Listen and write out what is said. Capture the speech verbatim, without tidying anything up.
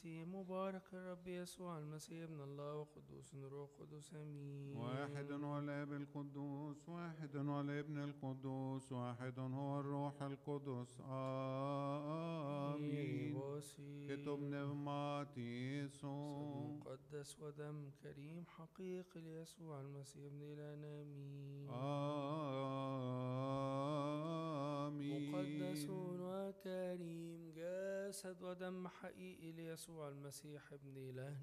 القدوسي مبارك الرب يسوع المسيح ابن الله وقدوس الروح القدس امين. واحد هو الاب القدوس، واحد هو الابن القدوس، واحد هو الروح القدس، آمين. كتب نغماتيسو مقدس ودم كريم حقيقي ليسوع المسيح ابن إلهنا امين. آمين. مقدس وكريم جسد ودم حقيقي ليسوع المسيح ابن إلهنا